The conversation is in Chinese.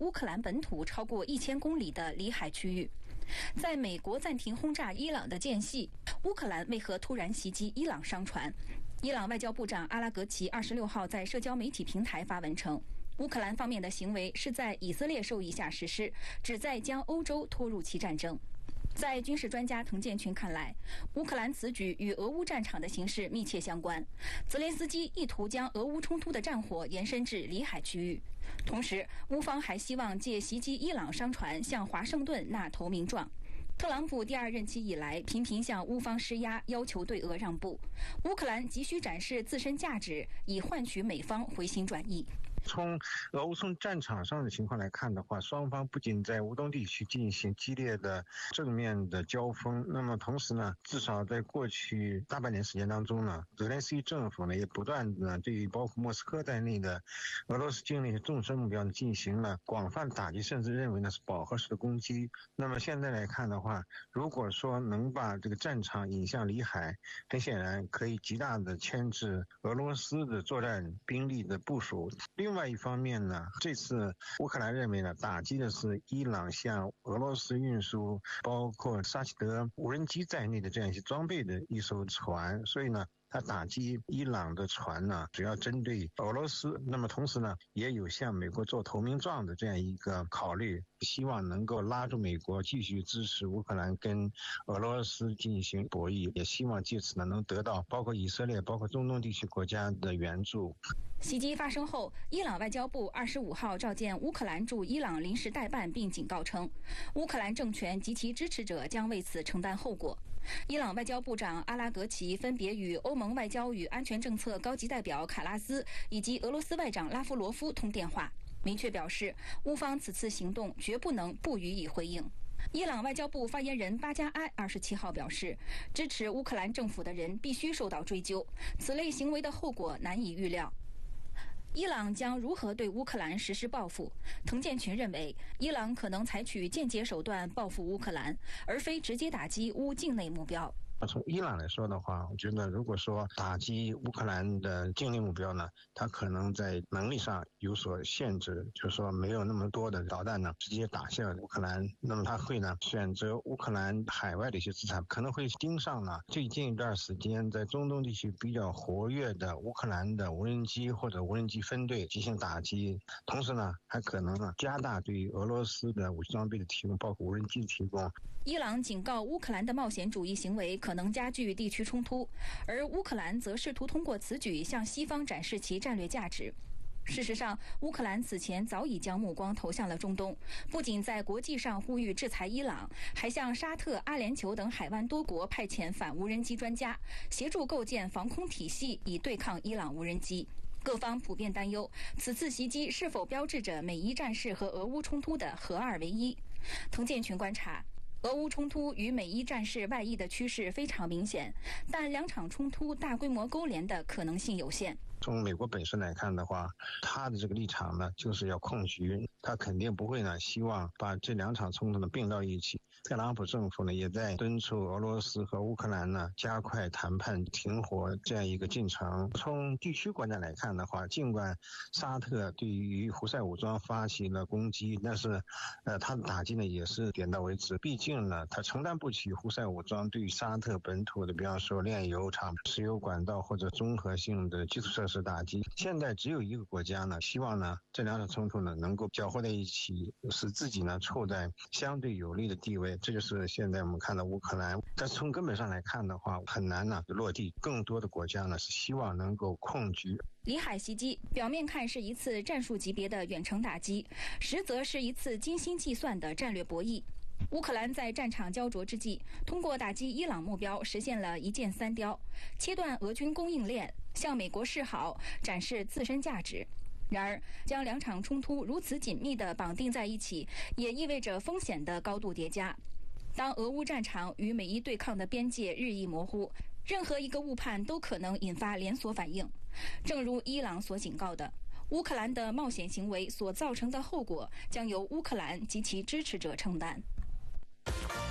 乌克兰本土超过1000公里的里海区域。在美国暂停轰炸伊朗的间隙，乌克兰为何突然袭击伊朗商船？伊朗外交部长阿拉格齐26号在社交媒体平台发文称，乌克兰方面的行为是在以色列授意下实施，旨在将欧洲拖入其战争。在军事专家滕建群看来，乌克兰此举与俄乌战场的形势密切相关。泽连斯基意图将俄乌冲突的战火延伸至里海区域，同时乌方还希望借袭击伊朗商船向华盛顿纳投名状。特朗普第2任期以来频频向乌方施压，要求对俄让步。乌克兰急需展示自身价值，以换取美方回心转意。 从俄乌战场上的情况来看的话，双方不仅在乌东地区进行激烈的正面的交锋，那么同时呢，至少在过去大半年时间当中呢，泽连斯基政府呢也不断的对于包括莫斯科在内的俄罗斯境内的纵深目标呢进行了广泛打击，甚至认为呢是饱和式的攻击。那么现在来看的话，如果说能把这个战场引向里海，很显然可以极大的牵制俄罗斯的作战兵力的部署。另外一方面呢，这次乌克兰认为呢，打击的是伊朗向俄罗斯运输包括沙希德无人机在内的这样一些装备的一艘船，所以呢，他打击伊朗的船呢，主要针对俄罗斯。那么同时呢，也有向美国做投名状的这样一个考虑，希望能够拉住美国继续支持乌克兰跟俄罗斯进行博弈，也希望借此呢能得到包括以色列、包括中东地区国家的援助。 袭击发生后，伊朗外交部25号召见乌克兰驻伊朗临时代办，并警告称，乌克兰政权及其支持者将为此承担后果。伊朗外交部长阿拉格齐分别与欧盟外交与安全政策高级代表卡拉斯以及俄罗斯外长拉夫罗夫通电话，明确表示乌方此次行动绝不能不予以回应。伊朗外交部发言人巴加埃27号表示，支持乌克兰政府的人必须受到追究，此类行为的后果难以预料。伊朗将如何对乌克兰实施报复？滕建群认为，伊朗可能采取间接手段报复乌克兰，而非直接打击乌境内目标。 从伊朗来说的话，我觉得如果说打击乌克兰的境内目标呢，它可能在能力上有所限制，就是说没有那么多的导弹呢直接打向乌克兰，那么它会呢选择乌克兰海外的一些资产，可能会盯上了最近一段时间在中东地区比较活跃的乌克兰的无人机或者无人机分队进行打击，同时呢还可能呢加大对于俄罗斯的武器装备的提供，包括无人机的提供。 伊朗警告乌克兰的冒险主义行为可能加剧地区冲突，而乌克兰则试图通过此举向西方展示其战略价值。事实上，乌克兰此前早已将目光投向了中东，不仅在国际上呼吁制裁伊朗，还向沙特、阿联酋等海湾多国派遣反无人机专家，协助构建防空体系以对抗伊朗无人机。各方普遍担忧，此次袭击是否标志着美伊战事和俄乌冲突的合二为一？滕建群观察，俄乌冲突与美伊战事外溢的趋势非常明显，但两场冲突大规模勾连的可能性有限。 从美国本身来看的话，他的这个立场呢，就是要控局，他肯定不会呢希望把这两场冲突呢并到一起。特朗普政府呢也在敦促俄罗斯和乌克兰呢加快谈判停火这样一个进程。从地区国家来看的话，尽管沙特对于胡塞武装发起了攻击，但是他的打击呢也是点到为止，毕竟呢他承担不起胡塞武装对于沙特本土的比方说炼油厂、石油管道或者综合性的基础设施打击。现在只有一个国家呢希望呢这两场冲突呢能够搅和在一起，使自己呢处在相对有利的地位，这就是现在我们看到乌克兰。但是从根本上来看的话，很难呢落地，更多的国家呢是希望能够控局。 里海袭击表面看是一次战术级别的远程打击，实则是一次精心计算的战略博弈。乌克兰在战场焦灼之际，通过打击伊朗目标实现了一箭三雕，切断俄军供应链，向美国示好，展示自身价值。然而，将两场冲突如此紧密地绑定在一起，也意味着风险的高度叠加。当俄乌战场与美伊对抗的边界日益模糊，任何一个误判都可能引发连锁反应。正如伊朗所警告的，乌克兰的冒险行为所造成的后果将由乌克兰及其支持者承担。